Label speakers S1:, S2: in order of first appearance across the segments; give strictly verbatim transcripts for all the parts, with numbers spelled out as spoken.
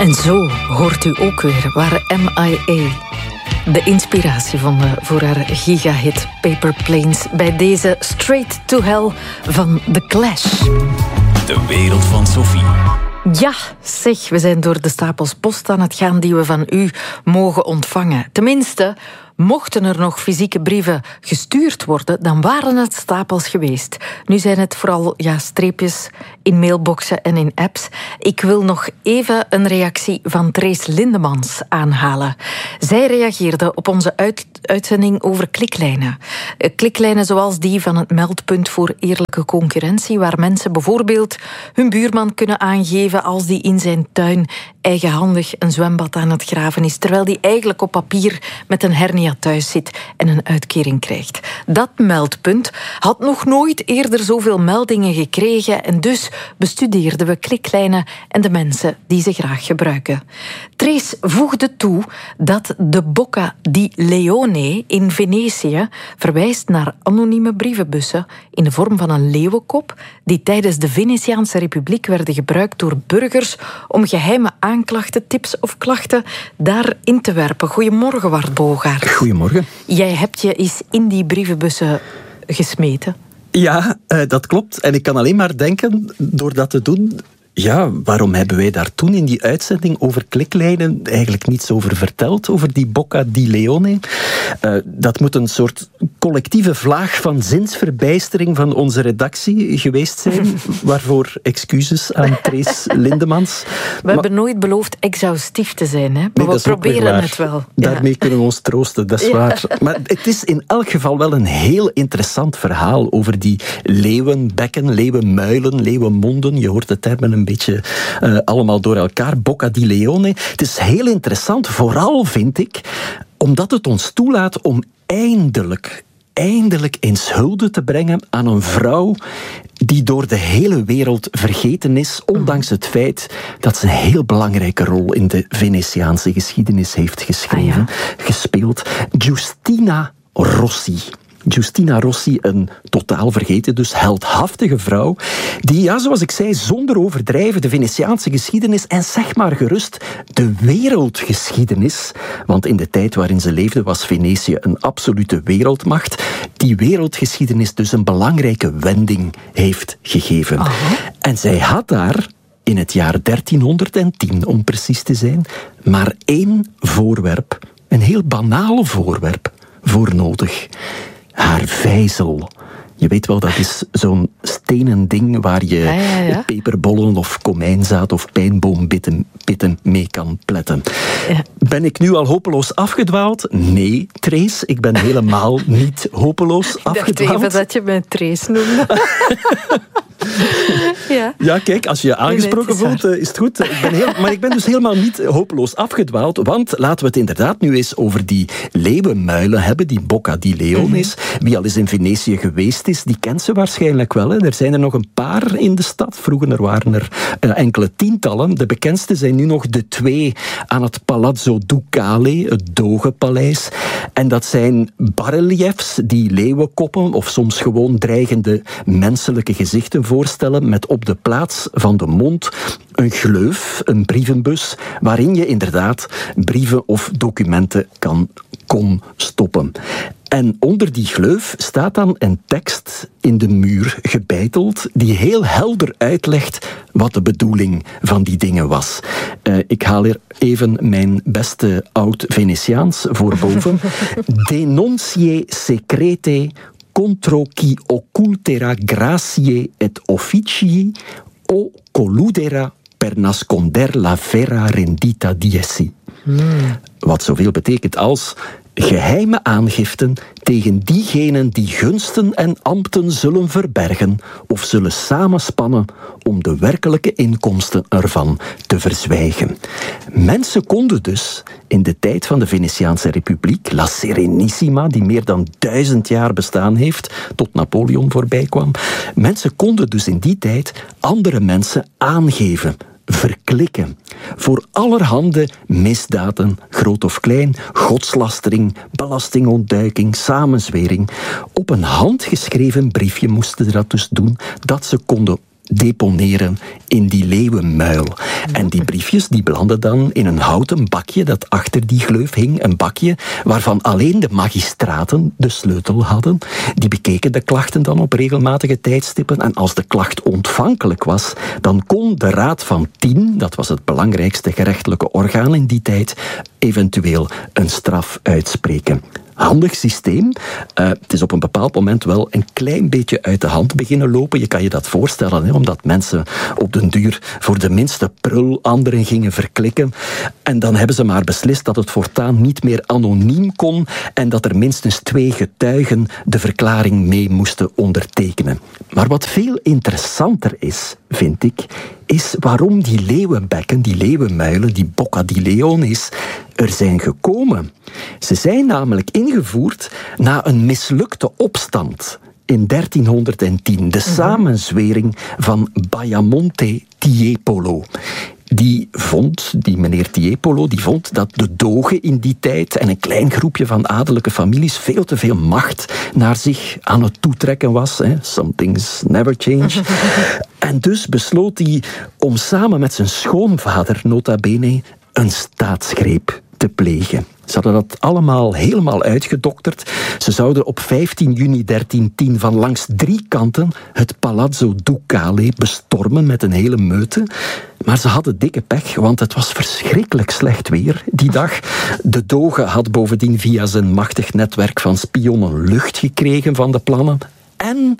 S1: En zo hoort u ook weer waar M I A de inspiratie vonden voor haar gigahit Paper Planes bij deze Straight to Hell van The Clash.
S2: De wereld van Sophie.
S1: Ja, zeg, we zijn door de stapels post aan het gaan die we van u mogen ontvangen. Tenminste, mochten er nog fysieke brieven gestuurd worden, dan waren het stapels geweest. Nu zijn het vooral ja, streepjes in mailboxen en in apps. Ik wil nog even een reactie van Trace Lindemans aanhalen. Zij reageerde op onze uit- uitzending over kliklijnen. Kliklijnen zoals die van het meldpunt voor eerlijke concurrentie, waar mensen bijvoorbeeld hun buurman kunnen aangeven als die in zijn tuin eigenhandig een zwembad aan het graven is, terwijl die eigenlijk op papier met een hernia thuis zit en een uitkering krijgt. Dat meldpunt had nog nooit eerder zoveel meldingen gekregen en dus bestudeerden we kliklijnen en de mensen die ze graag gebruiken. Trace voegde toe dat de Bocca di Leone in Venetië verwijst naar anonieme brievenbussen in de vorm van een leeuwenkop die tijdens de Venetiaanse Republiek werden gebruikt door burgers om geheime aanklachten, tips of klachten daarin te werpen. Goedemorgen, Wart Bogaert.
S3: Goedemorgen.
S1: Jij hebt je eens in die brievenbussen gesmeten.
S3: Ja, uh, dat klopt. En ik kan alleen maar denken, door dat te doen, ja, waarom hebben wij daar toen in die uitzending over kliklijnen eigenlijk niets over verteld, over die Bocca di Leone? Uh, dat moet een soort collectieve vlaag van zinsverbijstering van onze redactie geweest zijn, waarvoor excuses aan Trace Lindemans.
S1: We maar, hebben nooit beloofd exhaustief te zijn, hè? Maar nee, we proberen het wel.
S3: Daarmee
S1: ja.
S3: kunnen we ons troosten, dat is ja. waar. Maar het is in elk geval wel een heel interessant verhaal over die leeuwenbekken, leeuwenmuilen, leeuwenmonden. Je hoort de termen een beetje uh, allemaal door elkaar. Bocca di Leone. Het is heel interessant, vooral vind ik, omdat het ons toelaat om eindelijk, eindelijk eens hulde te brengen aan een vrouw die door de hele wereld vergeten is, ondanks het feit dat ze een heel belangrijke rol in de Venetiaanse geschiedenis heeft geschreven, ah, ja. gespeeld. Giustina Rossi. Giustina Rossi, een totaal vergeten, dus heldhaftige vrouw, die, ja, zoals ik zei, zonder overdrijven de Venetiaanse geschiedenis en zeg maar gerust de wereldgeschiedenis, want in de tijd waarin ze leefde was Venetië een absolute wereldmacht, die wereldgeschiedenis dus een belangrijke wending heeft gegeven. Uh-huh. En zij had daar in het jaar dertienhonderdtien, om precies te zijn, maar één voorwerp, een heel banaal voorwerp, voor nodig. Haar vijzel. Je weet wel, dat is zo'n stenen ding waar je ja, ja, ja. peperbollen of komijnzaad of pijnboompitten pitten mee kan pletten. Ja. Ben ik nu al hopeloos afgedwaald? Nee, Trace, ik ben helemaal niet hopeloos afgedwaald.
S1: Ik dacht even dat je mij Trace noemde. ja.
S3: ja, kijk, als je je aangesproken nee, nee, voelt, is het goed. Ik ben heel, maar ik ben dus helemaal niet hopeloos afgedwaald, want laten we het inderdaad nu eens over die leeuwenmuilen hebben, die Bocca di Leones. Mm-hmm. Wie al eens in Venetië geweest is, die kent ze waarschijnlijk wel. Hè. Er zijn er nog een paar in de stad. Vroeger waren er uh, enkele tientallen. De bekendste zijn nu nog de twee aan het Palazzo Ducale, het Dogenpaleis. En dat zijn basreliefs die leeuwenkoppen of soms gewoon dreigende menselijke gezichten voorstellen met op de plaats van de mond een gleuf, een brievenbus, waarin je inderdaad brieven of documenten kan kon stoppen. En onder die gleuf staat dan een tekst in de muur gebeiteld die heel helder uitlegt wat de bedoeling van die dingen was. Uh, ik haal er even mijn beste oud-Venetiaans voor boven. Denuncie secrete contro chi occultera gratiae et officii o colludera per nasconder la vera rendita di essi. Hmm. Wat zoveel betekent als geheime aangiften tegen diegenen die gunsten en ambten zullen verbergen of zullen samenspannen om de werkelijke inkomsten ervan te verzwijgen. Mensen konden dus in de tijd van de Venetiaanse Republiek, La Serenissima, die meer dan duizend jaar bestaan heeft, tot Napoleon voorbij kwam, mensen konden dus in die tijd andere mensen aangeven, verklikken. Voor allerhande misdaden, groot of klein, godslastering, belastingontduiking, samenzwering. Op een handgeschreven briefje moesten ze dat dus doen, dat ze konden deponeren in die leeuwenmuil. En die briefjes die belanden dan in een houten bakje dat achter die gleuf hing. Een bakje waarvan alleen de magistraten de sleutel hadden. Die bekeken de klachten dan op regelmatige tijdstippen. En als de klacht ontvankelijk was, dan kon de Raad van Tien, dat was het belangrijkste gerechtelijke orgaan in die tijd, eventueel een straf uitspreken. Handig systeem. Uh, het is op een bepaald moment wel een klein beetje uit de hand beginnen lopen. Je kan je dat voorstellen, hè, omdat mensen op den duur voor de minste prul anderen gingen verklikken. En dan hebben ze maar beslist dat het voortaan niet meer anoniem kon en dat er minstens twee getuigen de verklaring mee moesten ondertekenen. Maar wat veel interessanter is, vind ik, is waarom die leeuwenbekken, die leeuwenmuilen, die Bocca di Leones, er zijn gekomen. Ze zijn namelijk ingevoerd na een mislukte opstand in dertienhonderdtien. De samenzwering van Baiamonte Tiepolo. Die vond, die meneer Tiepolo, die vond dat de dogen in die tijd en een klein groepje van adellijke families veel te veel macht naar zich aan het toetrekken was. Hè. Some things never change. En dus besloot hij om samen met zijn schoonvader, nota bene, een staatsgreep te plegen. Ze hadden dat allemaal helemaal uitgedokterd. Ze zouden op vijftien juni dertienhonderdtien van langs drie kanten het Palazzo Ducale bestormen met een hele meute. Maar ze hadden dikke pech, want het was verschrikkelijk slecht weer die dag. De doge had bovendien via zijn machtig netwerk van spionnen lucht gekregen van de plannen. En,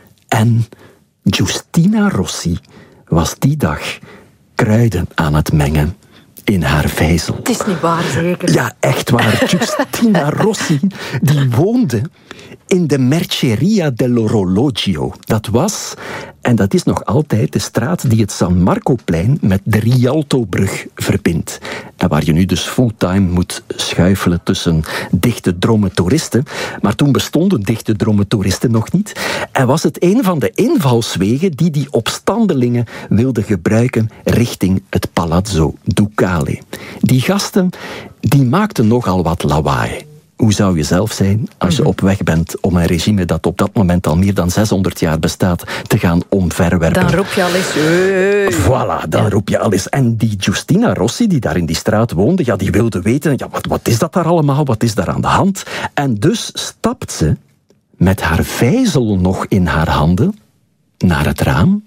S3: en Giustina Rossi was die dag kruiden aan het mengen in haar vijzel.
S1: Het is niet waar, zeker?
S3: Ja, echt waar. Giustina Rossi, die woonde in de Merceria dell'Orologio. Dat was, en dat is nog altijd, de straat die het San Marcoplein met de Rialtobrug verbindt. En waar je nu dus fulltime moet schuifelen tussen dichte drommen toeristen. Maar toen bestonden dichte drommen toeristen nog niet. En was het een van de invalswegen die die opstandelingen wilden gebruiken richting het Palazzo Ducale. Die gasten, die maakten nogal wat lawaai. Hoe zou je zelf zijn als je op weg bent om een regime dat op dat moment al meer dan zeshonderd jaar bestaat te gaan omverwerpen?
S1: Dan roep je al eens... Hey.
S3: Voilà, dan ja. roep je al eens. En die Giustina Rossi, die daar in die straat woonde, ja, die wilde weten, ja, wat, wat is dat daar allemaal? Wat is daar aan de hand? En dus stapt ze met haar vijzel nog in haar handen naar het raam.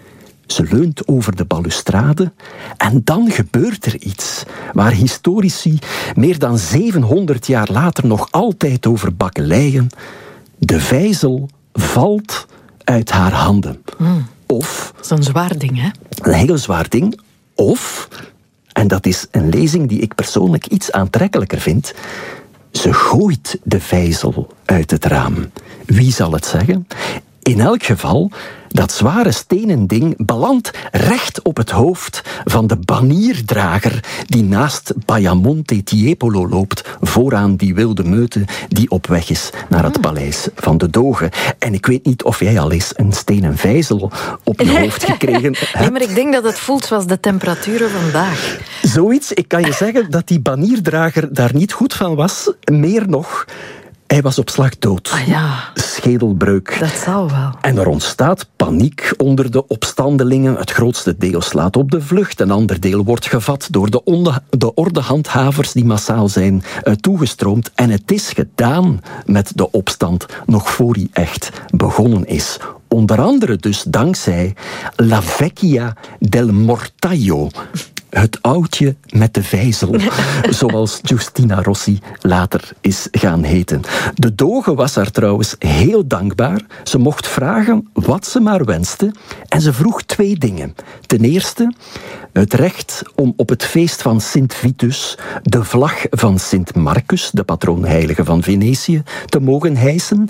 S3: Ze leunt over de balustrade en dan gebeurt er iets waar historici meer dan zevenhonderd jaar later nog altijd over bakkeleien. De vijzel valt uit haar handen.
S1: Mm.
S3: Of...
S1: Dat is een zwaar ding, hè?
S3: Een heel zwaar ding. Of, en dat is een lezing die ik persoonlijk iets aantrekkelijker vind, ze gooit de vijzel uit het raam. Wie zal het zeggen? In elk geval, dat zware stenen ding belandt recht op het hoofd van de banierdrager die naast Baiamonte Tiepolo loopt, vooraan die wilde meute die op weg is naar het paleis van de dogen. En ik weet niet of jij al eens een stenen vijzel op je hoofd gekregen hebt.
S1: Nee, maar ik denk dat het voelt zoals de temperaturen vandaag.
S3: Zoiets, ik kan je zeggen dat die banierdrager daar niet goed van was. Meer nog, hij was op slag dood.
S1: Ah ja.
S3: Schedelbreuk.
S1: Dat zou wel.
S3: En er ontstaat paniek onder de opstandelingen. Het grootste deel slaat op de vlucht. Een ander deel wordt gevat door de, onde, de ordehandhavers die massaal zijn uh, toegestroomd. En het is gedaan met de opstand nog voor hij echt begonnen is. Onder andere dus dankzij La Vecchia del Mortaio. Het oudje met de vijzel, zoals Giustina Rossi later is gaan heten. De doge was haar trouwens heel dankbaar. Ze mocht vragen wat ze maar wenste. En ze vroeg twee dingen. Ten eerste, het recht om op het feest van Sint Vitus de vlag van Sint Marcus, de patroonheilige van Venetië, te mogen hijsen.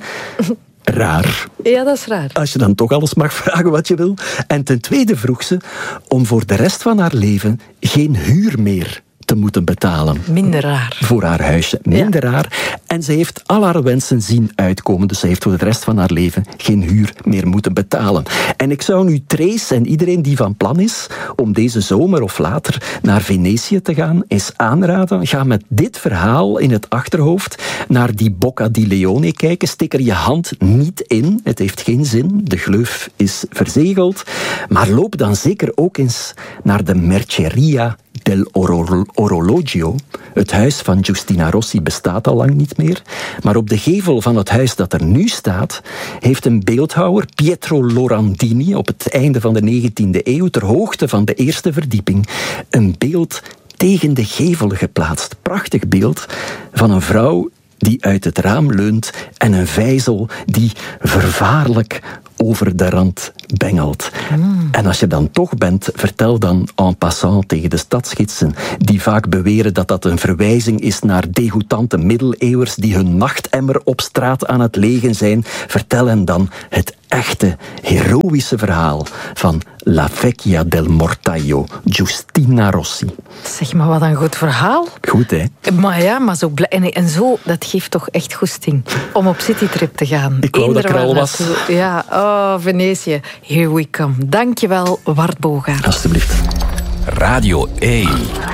S3: Raar.
S1: Ja, dat is raar.
S3: Als je dan toch alles mag vragen wat je wil. En ten tweede vroeg ze om voor de rest van haar leven geen huur meer te moeten betalen.
S1: Minder raar.
S3: Voor haar huisje. Minder
S1: Ja.
S3: raar. En ze heeft al haar wensen zien uitkomen. Dus ze heeft voor de rest van haar leven geen huur meer moeten betalen. En ik zou nu Trace en iedereen die van plan is om deze zomer of later naar Venetië te gaan, eens aanraden. Ga met dit verhaal in het achterhoofd naar die Bocca di Leone kijken. Steek er je hand niet in. Het heeft geen zin. De gleuf is verzegeld. Maar loop dan zeker ook eens naar de Merceria del Oro- Orologio. Het huis van Giustina Rossi bestaat al lang niet meer. Maar op de gevel van het huis dat er nu staat, heeft een beeldhouwer, Pietro Lorandini, op het einde van de negentiende eeuw, ter hoogte van de eerste verdieping, een beeld tegen de gevel geplaatst. Prachtig beeld van een vrouw die uit het raam leunt en een vijzel die vervaarlijk over de rand bengelt. Mm. En als je dan toch bent, vertel dan en passant tegen de stadsgidsen, die vaak beweren dat dat een verwijzing is naar degoutante middeleeuwers die hun nachtemmer op straat aan het legen zijn. Vertel hen dan het echte, heroïsche verhaal van La Vecchia del Mortaio, Giustina Rossi.
S1: Zeg maar, wat een goed verhaal.
S3: Goed, hè?
S1: Maar ja, maar zo blij. En, en zo, dat geeft toch echt goesting om op citytrip te gaan.
S3: Ik wou dat ik er al was.
S1: Naartoe. Ja, oh, Venetië. Here we come. Dankjewel, Wart Bogaert.
S3: Alsjeblieft.
S2: Radio één.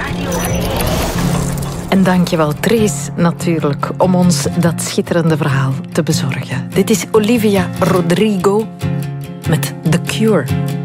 S1: En dankjewel, Trace, natuurlijk, om ons dat schitterende verhaal te bezorgen. Dit is Olivia Rodrigo met The Cure.